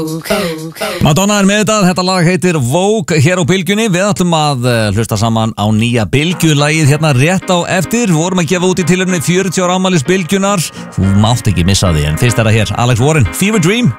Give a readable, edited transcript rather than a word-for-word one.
Madonna með þetta lag heitir Vogue hér á Bylgjunni. Við ætlum að hlusta saman á nýja Bylgjulagið hérna rétt á eftir. Við vorum að gefa út í tilefni 40 ára afmælis Bylgjunar. Þú mátt ekki missa því, en fyrst er það hér Alex Warren, Fever Dream.